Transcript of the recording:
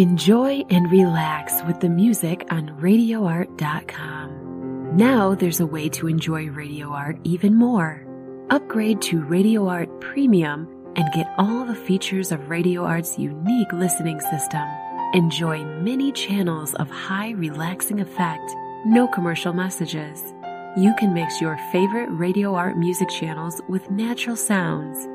Enjoy and relax with the music on RadioArt.com. Now there's a way to enjoy Radio Art even more. Upgrade to Radio Art Premium and get all the features of Radio Art's unique listening system. Enjoy many channels of high relaxing effect, no commercial messages. You can mix your favorite Radio Art music channels with natural sounds,